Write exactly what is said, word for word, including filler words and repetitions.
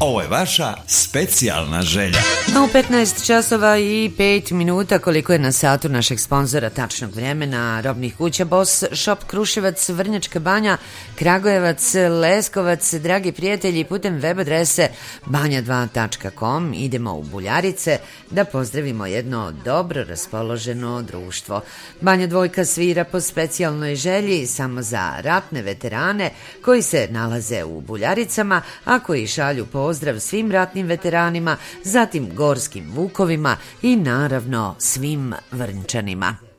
Ovo je vaša specijalna želja. U petnaest časova i pet minuta, koliko je na satu našeg sponzora tačnog vremena, robnih kuća Boss, Shop Kruševac, Vrnjačka Banja, Kragujevac, Leskovac. Dragi prijatelji, putem web adrese banja dva tačka com idemo u Buljarice da pozdravimo jedno dobro raspoloženo društvo. Banja Dvojka svira po specijalnoj želji samo za ratne veterane koji se nalaze u Buljaricama, a koji šalju pozdrav svim ratnim veteranima, zatim gorskim vukovima i naravno svim Vrnčanima.